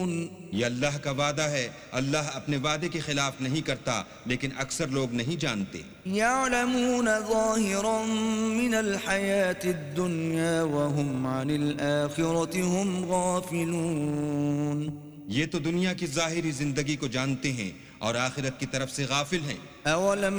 ये अल्लाह का वादा है, अल्लाह अपने वादे के खिलाफ नहीं करता, लेकिन अक्सर लोग नहीं जानते। यअलमून ज़ाहिरन मिनल हयातिद दुन्या व हुम अनिल आखिरति हुम गाफिलून। ये तो दुनिया की ज़ाहिरी जिंदगी को जानते हैं और आखिरत की तरफ से गाफिल हैं।